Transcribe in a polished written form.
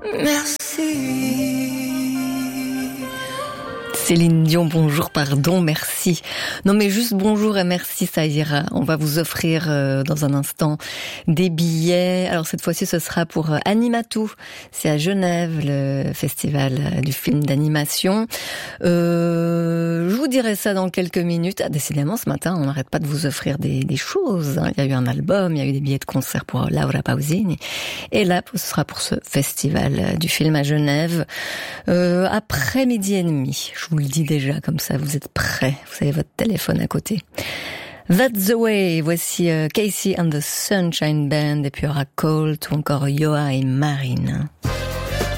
Merci. Céline Dion, bonjour, pardon, merci. Non mais juste bonjour et merci, ça ira. On va vous offrir dans un instant des billets. Alors cette fois-ci ce sera pour Animatou. C'est à Genève, le festival du film d'animation. Je vous dirai ça dans quelques minutes. Ah, décidément ce matin on n'arrête pas de vous offrir des choses. Il y a eu un album, il y a eu des billets de concert pour Laura Pausini. Et là ce sera pour ce festival du film à Genève. Après midi et demi. Je vous le dis déjà, comme ça, vous êtes prêts. Vous avez votre téléphone à côté. That's the way. Voici Casey and the Sunshine Band, et puis il y aura Colt ou encore Yoa et Marine.